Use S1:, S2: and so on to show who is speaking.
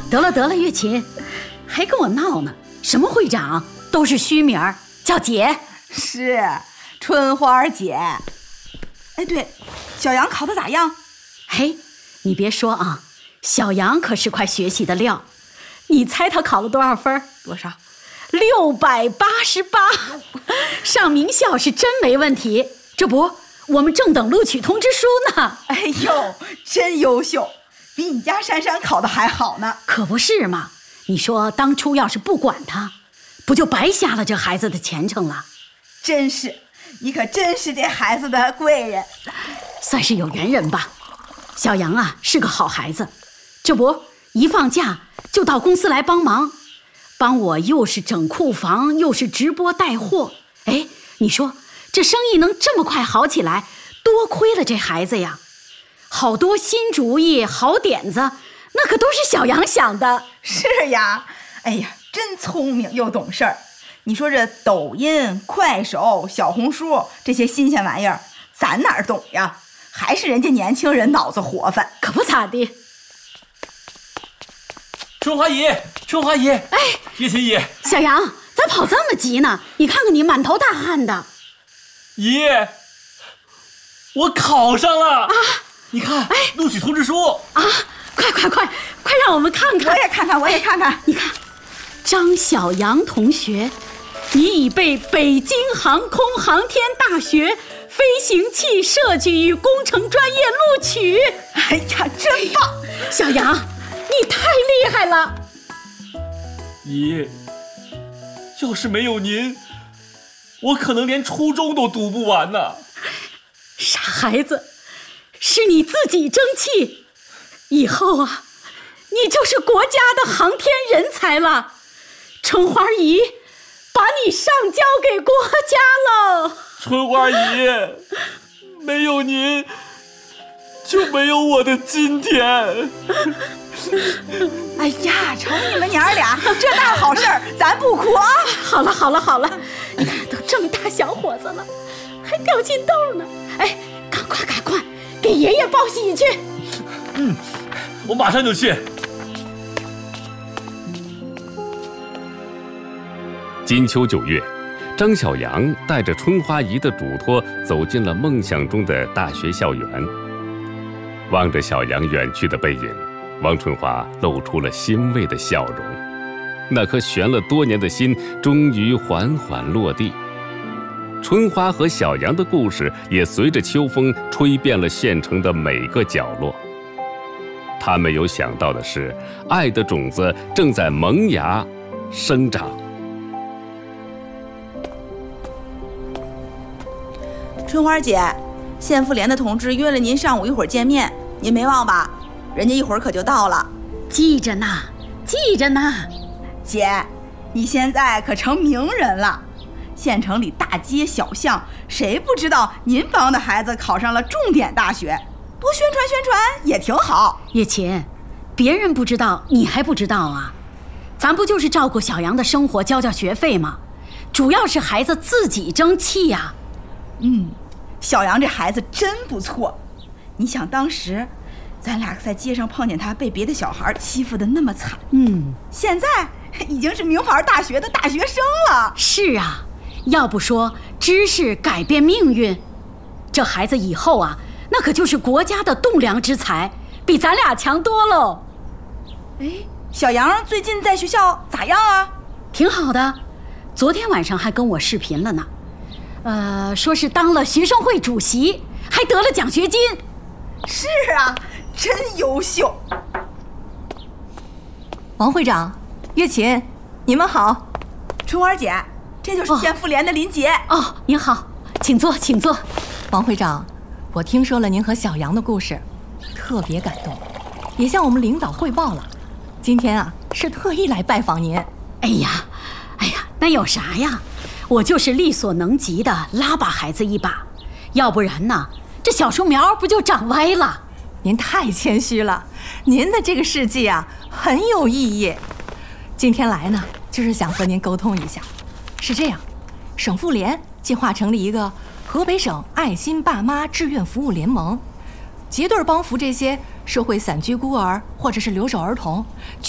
S1: 得了，月琴，还跟我闹呢？什么会长，都是虚名，叫姐。
S2: 是春花姐。哎，对，小杨考得咋样？
S1: 嘿，你别说啊，小杨可是块学习的料。你猜他考了多少分？
S2: 多少
S1: ？688，上名校是真没问题。这不，我们正等录取通知书呢。
S2: 哎呦，真优秀，比你家珊珊考的还好呢。
S1: 可不是嘛，你说当初要是不管他，不就白瞎了这孩子的前程了？
S2: 真是，你可真是这孩子的贵人，
S1: 算是有缘人吧。小杨啊是个好孩子，这不一放假就到公司来帮忙，帮我又是整库房又是直播带货。哎，你说这生意能这么快好起来，多亏了这孩子呀！好多新主意好点子，那可都是小杨想的。
S2: 是呀，哎呀，真聪明又懂事儿。你说这抖音、快手、小红书这些新鲜玩意儿，咱哪儿懂呀？还是人家年轻人脑子活泛。
S1: 可不咋地。
S3: 春花姨，哎，月琴姨，
S1: 小杨，咋跑这么急呢？你看看你满头大汗的。
S3: 姨，我考上了啊！你看，录取通知书
S1: 啊！快让我们看看。
S2: 我也看看。
S1: 你看，张小杨同学，你已被北京航空航天大学飞行器设计与工程专业录取。
S2: 哎呀，真棒！
S1: 小杨，你太厉害了。
S3: 姨，要是没有您，我可能连初中都读不完呢。
S1: 傻孩子，是你自己争气，以后啊，你就是国家的航天人才了。春花姨把你上交给国家了。
S3: 春花姨，没有您就没有我的今天。
S2: 哎呀，瞅你们娘儿俩这大好事儿，咱不哭啊！
S1: 好了，你看都这么大小伙子了，还掉金豆呢。哎，赶快给爷爷报喜去。
S3: 我马上就去。
S4: 金秋9月，张小杨带着春花姨的嘱托走进了梦想中的大学校园。望着小杨远去的背影，王春花露出了欣慰的笑容。那颗悬了多年的心终于缓缓落地。春花和小杨的故事也随着秋风吹遍了县城的每个角落。他没有想到的是，爱的种子正在萌芽生长。
S2: 春花姐，县妇联的同志约了您上午一会儿见面，您没忘吧？人家一会儿可就到了。
S1: 记着呢。
S2: 姐，你现在可成名人了，县城里大街小巷谁不知道您帮的孩子考上了重点大学，多宣传也挺好。
S1: 月琴，别人不知道你还不知道啊？咱不就是照顾小杨的生活，交学费吗？主要是孩子自己争气呀。
S2: 小杨这孩子真不错。你想当时咱俩在街上碰见他被别的小孩欺负得那么惨，现在已经是名牌大学的大学生了。
S1: 是啊，要不说知识改变命运，这孩子以后啊，那可就是国家的栋梁之才，比咱俩强多喽。
S2: 哎，小杨最近在学校咋样啊？
S1: 挺好的，昨天晚上还跟我视频了呢。说是当了学生会主席，还得了奖学金。
S2: 是啊，真优秀。
S5: 王会长，月琴，你们好。
S2: 春花姐，这就是县妇联的林杰。
S1: 您好，请坐。
S5: 王会长，我听说了您和小杨的故事，特别感动，也向我们领导汇报了。今天啊，是特意来拜访您。
S1: 哎呀，那有啥呀？我就是力所能及的拉把孩子一把，要不然呢，这小树苗不就长歪了？
S5: 您太谦虚了，您的这个事迹啊很有意义。今天来呢，就是想和您沟通一下。是这样，省妇联计划成立一个河北省爱心爸妈志愿服务联盟，结对帮扶这些社会散居孤儿或者是留守儿童。